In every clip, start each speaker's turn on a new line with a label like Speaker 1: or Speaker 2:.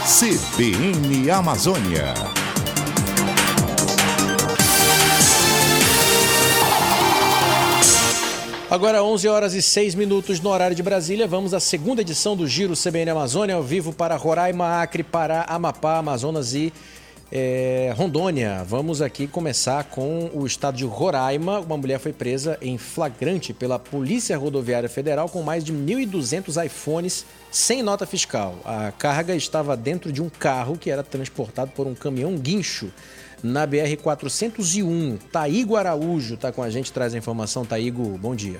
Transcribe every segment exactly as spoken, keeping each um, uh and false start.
Speaker 1: C B N Amazônia.
Speaker 2: Agora onze horas e seis minutos no horário de Brasília, vamos à segunda edição do Giro C B N Amazônia, ao vivo para Roraima, Acre, Pará, Amapá, Amazonas e é, Rondônia. Vamos aqui começar com o estado de Roraima. Uma mulher foi presa em flagrante pela Polícia Rodoviária Federal com mais de mil e duzentos iPhones sem nota fiscal. A carga estava dentro de um carro que era transportado por um caminhão guincho na B R quatrocentos e um. Taigo Araújo está com a gente, traz a informação. Taigo, bom dia.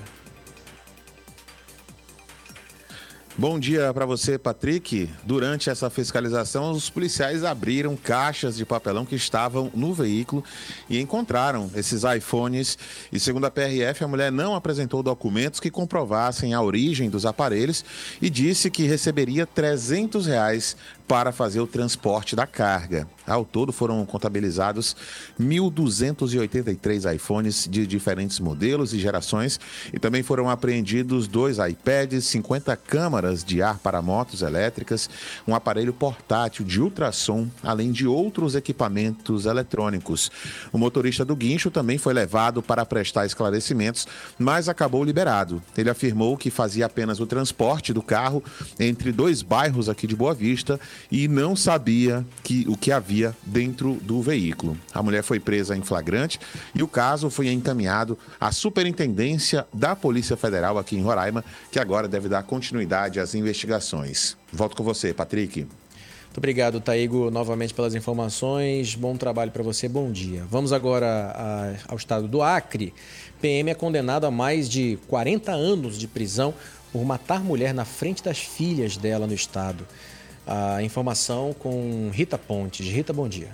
Speaker 3: Bom dia para você, Patrick. Durante essa fiscalização, os policiais abriram caixas de papelão que estavam no veículo e encontraram esses iPhones. E segundo a P R F, a mulher não apresentou documentos que comprovassem a origem dos aparelhos e disse que receberia trezentos reais para fazer o transporte da carga. Ao todo foram contabilizados mil duzentos e oitenta e três iPhones de diferentes modelos e gerações e também foram apreendidos dois iPads, cinquenta câmaras de ar para motos elétricas, um aparelho portátil de ultrassom, além de outros equipamentos eletrônicos. O motorista do guincho também foi levado para prestar esclarecimentos, mas acabou liberado. Ele afirmou que fazia apenas o transporte do carro entre dois bairros aqui de Boa Vista e não sabia que, o que havia dentro do veículo. A mulher foi presa em flagrante e o caso foi encaminhado à Superintendência da Polícia Federal aqui em Roraima, que agora deve dar continuidade às investigações. Volto com você, Patrick.
Speaker 2: Muito obrigado, Taigo, novamente pelas informações. Bom trabalho para você, bom dia. Vamos agora a, ao estado do Acre. P M é condenado a mais de quarenta anos de prisão por matar mulher na frente das filhas dela no estado. A informação com Rita Pontes. Rita, bom dia.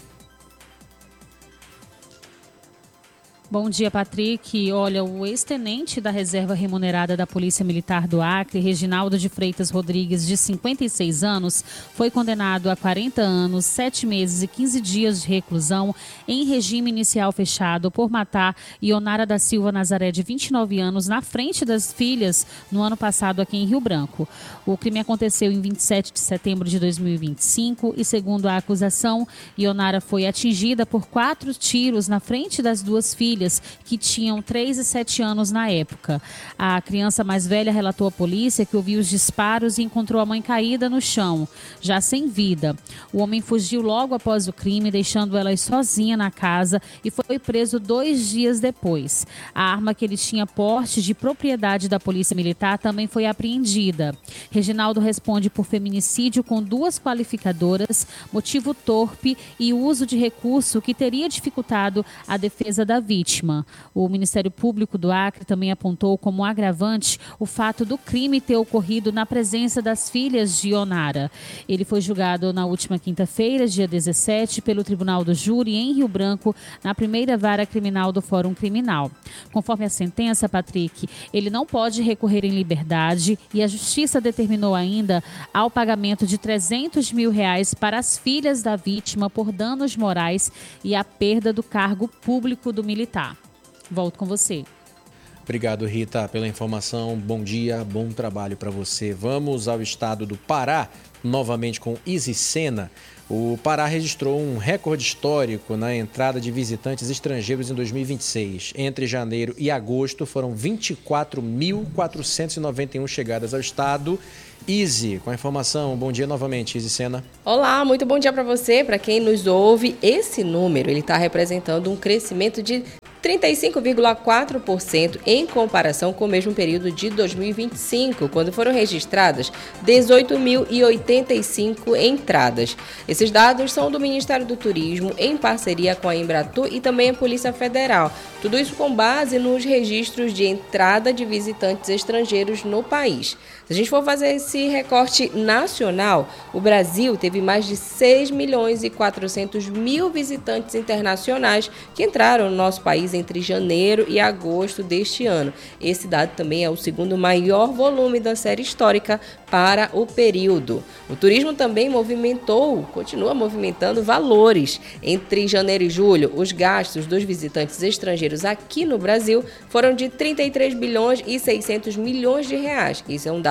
Speaker 4: Bom dia, Patrick. Olha, o ex-tenente da Reserva Remunerada da Polícia Militar do Acre, Reginaldo de Freitas Rodrigues, de cinquenta e seis anos, foi condenado a quarenta anos, sete meses e quinze dias de reclusão em regime inicial fechado por matar Ionara da Silva Nazaré, de vinte e nove anos, na frente das filhas no ano passado aqui em Rio Branco. O crime aconteceu em vinte e sete de setembro de dois mil e vinte e cinco e, segundo a acusação, Ionara foi atingida por quatro tiros na frente das duas filhas, que tinham três e sete anos na época. A criança mais velha relatou à polícia que ouviu os disparos e encontrou a mãe caída no chão, já sem vida. O homem fugiu logo após o crime, deixando ela sozinha na casa, e foi preso dois dias depois. A arma que ele tinha porte de propriedade da Polícia Militar também foi apreendida. Reginaldo responde por feminicídio com duas qualificadoras, motivo torpe e uso de recurso que teria dificultado a defesa da vítima. O Ministério Público do Acre também apontou como agravante o fato do crime ter ocorrido na presença das filhas de Ionara. Ele foi julgado na última quinta-feira, dia dezessete, pelo Tribunal do Júri em Rio Branco, na primeira vara criminal do Fórum Criminal. Conforme a sentença, Patrick, ele não pode recorrer em liberdade e a Justiça determinou ainda ao pagamento de trezentos mil reais para as filhas da vítima por danos morais e a perda do cargo público do militar. Volto com você.
Speaker 2: Obrigado, Rita, pela informação. Bom dia, bom trabalho para você. Vamos ao estado do Pará, novamente com Isis Sena. O Pará registrou um recorde histórico na entrada de visitantes estrangeiros em dois mil e vinte e seis. Entre janeiro e agosto foram vinte e quatro mil quatrocentos e noventa e um chegadas ao estado. Izzy, com a informação. Bom dia novamente, Isis Sena.
Speaker 5: Olá, muito bom dia para você, para quem nos ouve. Esse número ele está representando um crescimento de trinta e cinco vírgula quatro por cento em comparação com o mesmo período de dois mil e vinte e cinco, quando foram registradas dezoito mil e oitenta e cinco entradas. Esses dados são do Ministério do Turismo, em parceria com a Embratur e também a Polícia Federal. Tudo isso com base nos registros de entrada de visitantes estrangeiros no país. Se a gente for fazer esse recorte nacional, o Brasil teve mais de seis milhões e quatrocentos mil visitantes internacionais que entraram no nosso país entre janeiro e agosto deste ano. Esse dado também é o segundo maior volume da série histórica para o período. O turismo também movimentou, continua movimentando valores. Entre janeiro e julho, os gastos dos visitantes estrangeiros aqui no Brasil foram de trinta e três bilhões e seiscentos milhões de reais. Isso é um dado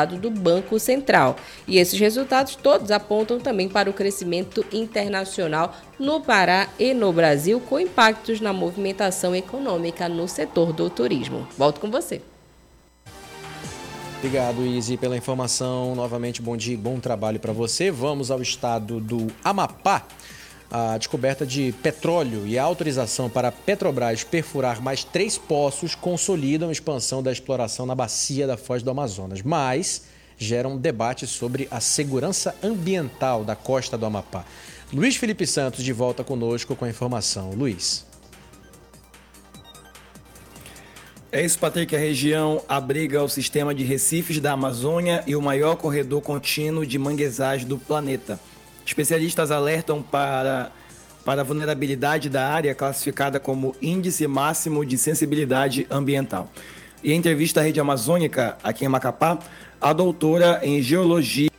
Speaker 5: dado do Banco Central. E esses resultados todos apontam também para o crescimento internacional no Pará e no Brasil, com impactos na movimentação econômica no setor do turismo. Volto com você.
Speaker 2: Obrigado, Izzy, pela informação. Novamente, bom dia e bom trabalho para você. Vamos ao estado do Amapá. A descoberta de petróleo e a autorização para a Petrobras perfurar mais três poços consolidam a expansão da exploração na bacia da Foz do Amazonas, mas geram um debate sobre a segurança ambiental da costa do Amapá. Luiz Felipe Santos de volta conosco com a informação. Luiz.
Speaker 6: É isso, Patrick. A região abriga o sistema de recifes da Amazônia e o maior corredor contínuo de manguezais do planeta. Especialistas alertam para, para a vulnerabilidade da área classificada como Índice Máximo de Sensibilidade Ambiental. E em entrevista à Rede Amazônica, aqui em Macapá, a doutora em Geologia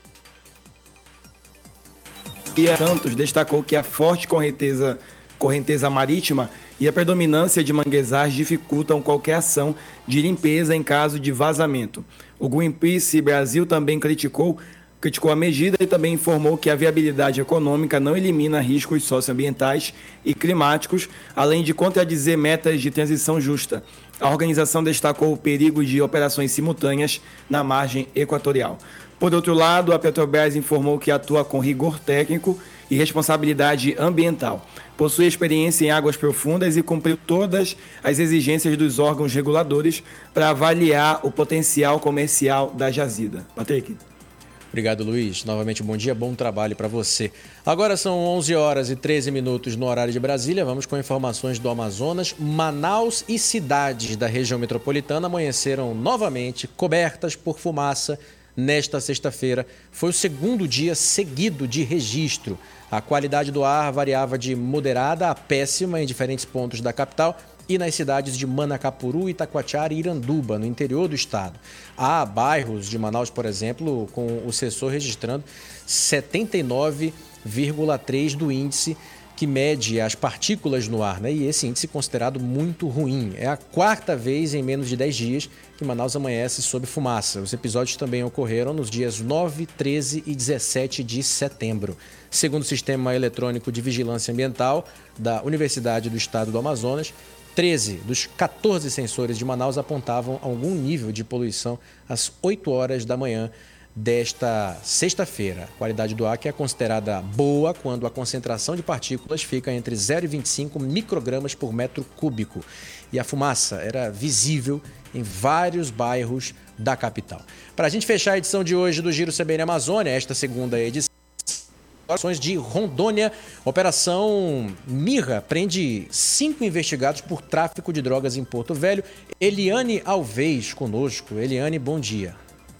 Speaker 6: Santos destacou que a forte correnteza, correnteza marítima e a predominância de manguezais dificultam qualquer ação de limpeza em caso de vazamento. O Greenpeace Brasil também criticou, criticou a medida e também informou que a viabilidade econômica não elimina riscos socioambientais e climáticos, além de contradizer metas de transição justa. A organização destacou o perigo de operações simultâneas na margem equatorial. Por outro lado, a Petrobras informou que atua com rigor técnico e responsabilidade ambiental. Possui experiência em águas profundas e cumpriu todas as exigências dos órgãos reguladores para avaliar o potencial comercial da jazida. Patrick.
Speaker 2: Obrigado, Luiz. Novamente, bom dia, bom trabalho para você. Agora são onze horas e treze minutos no horário de Brasília. Vamos com informações do Amazonas. Manaus e cidades da região metropolitana amanheceram novamente cobertas por fumaça nesta sexta-feira. Foi o segundo dia seguido de registro. A qualidade do ar variava de moderada a péssima em diferentes pontos da capital e nas cidades de Manacapuru, Itacoatiara e Iranduba, no interior do estado. Há bairros de Manaus, por exemplo, com o sensor registrando setenta e nove vírgula três do índice que mede as partículas no ar, né? E esse índice é considerado muito ruim. É a quarta vez em menos de dez dias que Manaus amanhece sob fumaça. Os episódios também ocorreram nos dias nove, treze e dezessete de setembro. Segundo o Sistema Eletrônico de Vigilância Ambiental da Universidade do Estado do Amazonas, treze dos quatorze sensores de Manaus apontavam algum nível de poluição às oito horas da manhã desta sexta-feira. A qualidade do ar que é considerada boa quando a concentração de partículas fica entre zero vírgula vinte e cinco microgramas por metro cúbico. E a fumaça era visível em vários bairros da capital. Para a gente fechar a edição de hoje do Giro C B N Amazônia, esta segunda edição, ações de Rondônia, Operação Mirra prende cinco investigados por tráfico de drogas em Porto Velho. Eliane Alves conosco. Eliane, bom dia.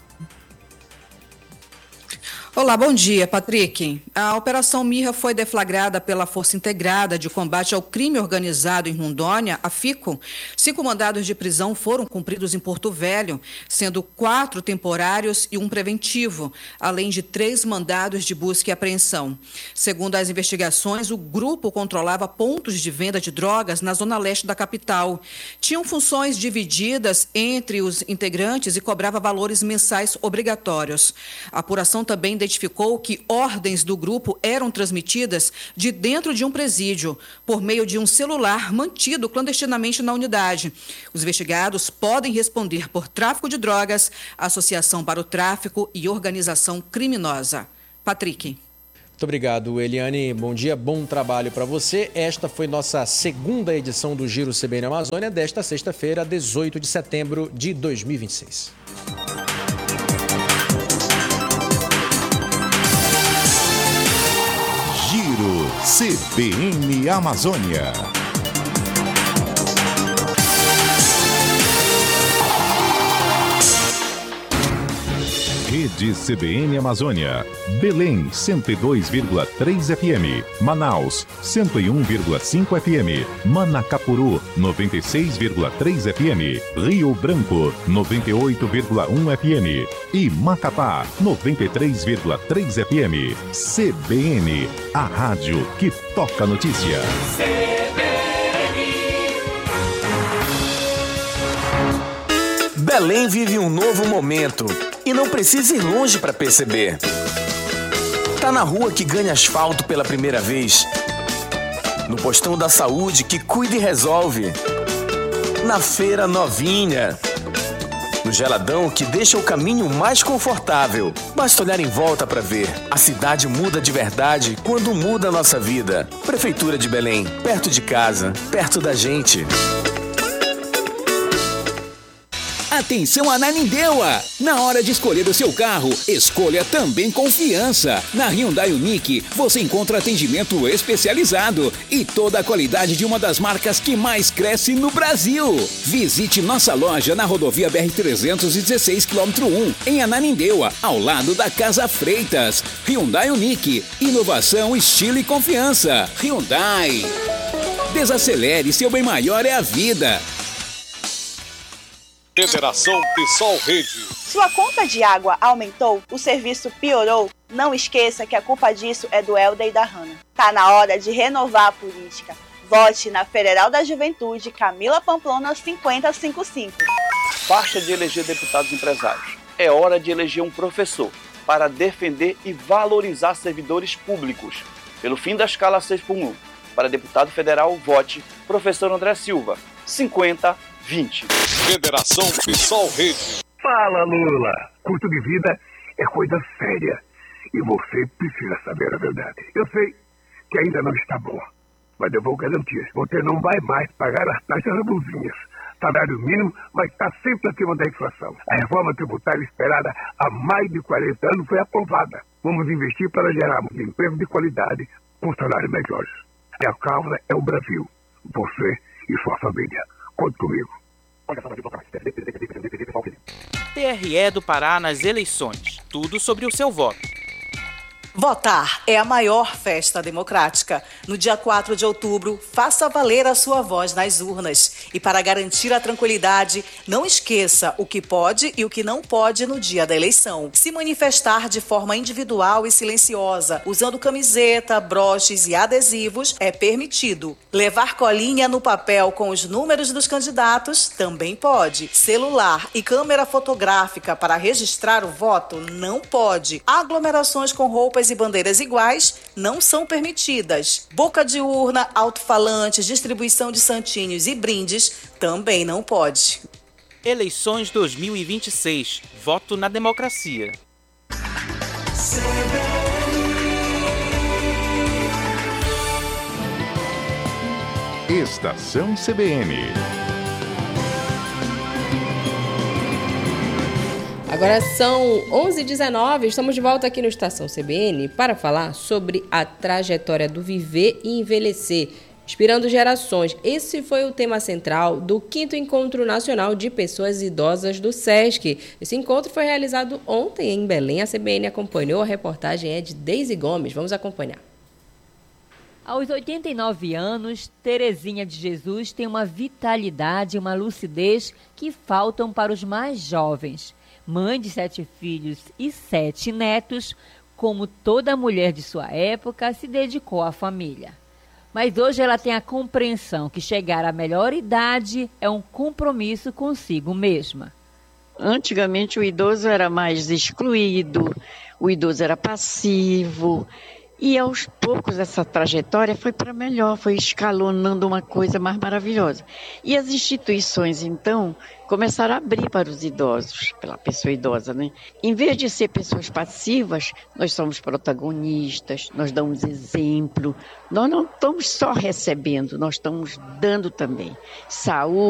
Speaker 7: Olá, bom dia, Patrick. A Operação Mirra foi deflagrada pela Força Integrada de Combate ao Crime Organizado em Rondônia, a FICO. Cinco mandados de prisão foram cumpridos em Porto Velho, sendo quatro temporários e um preventivo, além de três mandados de busca e apreensão. Segundo as investigações, o grupo controlava pontos de venda de drogas na zona leste da capital. Tinham funções divididas entre os integrantes e cobrava valores mensais obrigatórios. A apuração também identificou que ordens do grupo eram transmitidas de dentro de um presídio, por meio de um celular mantido clandestinamente na unidade. Os investigados podem responder por tráfico de drogas, associação para o tráfico e organização criminosa. Patrick.
Speaker 2: Muito obrigado, Eliane. Bom dia, bom trabalho para você. Esta foi nossa segunda edição do Giro C B N Amazônia, desta sexta-feira, dezoito de setembro de dois mil e vinte e seis.
Speaker 1: C B N Amazônia. Rede C B N Amazônia. Belém, cento e dois vírgula três F M. Manaus, cento e um vírgula cinco F M. Manacapuru, noventa e seis vírgula três F M. Rio Branco, noventa e oito vírgula um F M. E Macapá, noventa e três vírgula três F M. C B N, a rádio que toca notícia. C B N.
Speaker 8: Belém vive um novo momento. e não precisa ir longe para perceber. Tá na rua que ganha asfalto pela primeira vez. No postão da saúde que cuida e resolve. Na feira novinha. No geladão que deixa o caminho mais confortável. Basta olhar em volta para ver. A cidade muda de verdade quando muda a nossa vida. Prefeitura de Belém, perto de casa, perto da gente.
Speaker 9: Atenção Ananindeua! Na hora de escolher o seu carro, escolha também confiança. Na Hyundai Unique, você encontra atendimento especializado e toda a qualidade de uma das marcas que mais cresce no Brasil. Visite nossa loja na rodovia B R trezentos e dezesseis, quilômetro um, em Ananindeua, ao lado da Casa Freitas. Hyundai Unique, inovação, estilo e confiança. Hyundai. Desacelere, seu bem maior é a vida.
Speaker 10: Federação PSOL Rede.
Speaker 11: Sua conta de água aumentou? O serviço piorou? Não esqueça que a culpa disso é do Helder e da Hanna. Tá na hora de renovar a política. Vote na Federal da Juventude Camila Pamplona cinquenta cinquenta e cinco.
Speaker 12: Basta de eleger deputados empresários. É hora de eleger um professor para defender e valorizar servidores públicos. Pelo fim da escala seis por um. Para deputado federal, vote professor André Silva, cinquenta vinte.
Speaker 10: Federação PSOL Rede.
Speaker 13: Fala, Lula. Custo de vida é coisa séria. E você precisa saber a verdade. Eu sei que ainda não está bom, mas eu vou garantir. Você não vai mais pagar as taxas abusinhas. Salário mínimo, mas está sempre acima da inflação. A reforma tributária esperada há mais de quarenta anos foi aprovada. Vamos investir para gerarmos emprego de qualidade com salários melhores. E a causa é o Brasil. Você e sua família. Conte comigo.
Speaker 14: T R E do Pará nas eleições. Tudo sobre o seu voto.
Speaker 15: Votar é a maior festa democrática. No dia quatro de outubro, faça valer a sua voz nas urnas. E para garantir a tranquilidade, não esqueça o que pode e o que não pode no dia da eleição. Se manifestar de forma individual e silenciosa, usando camiseta, broches e adesivos, é permitido. Levar colinha no papel com os números dos candidatos também pode. Celular e câmera fotográfica para registrar o voto não pode. Aglomerações com roupas e bandeiras iguais não são permitidas. Boca de urna, alto-falantes, distribuição de santinhos e brindes também não pode.
Speaker 14: Eleições dois mil e vinte e seis. Voto na democracia.
Speaker 1: Estação C B N.
Speaker 5: Agora são onze e dezenove, estamos de volta aqui no Estação C B N para falar sobre a trajetória do viver e envelhecer, inspirando gerações. Esse foi o tema central do quinto Encontro Nacional de Pessoas Idosas do SESC. Esse encontro foi realizado ontem em Belém. A C B N acompanhou, a reportagem é de Deise Gomes. Vamos acompanhar.
Speaker 16: Aos oitenta e nove anos, Terezinha de Jesus tem uma vitalidade e uma lucidez que faltam para os mais jovens. Mãe de sete filhos e sete netos, como toda mulher de sua época, se dedicou à família. Mas hoje ela tem a compreensão que chegar à melhor idade é um compromisso consigo mesma.
Speaker 17: Antigamente o idoso era mais excluído, o idoso era passivo. E aos poucos essa trajetória foi para melhor, foi escalonando uma coisa mais maravilhosa. E as instituições, então, começaram a abrir para os idosos, pela pessoa idosa, né? Em vez de ser pessoas passivas, nós somos protagonistas, nós damos exemplo. Nós não estamos só recebendo, nós estamos dando também saúde.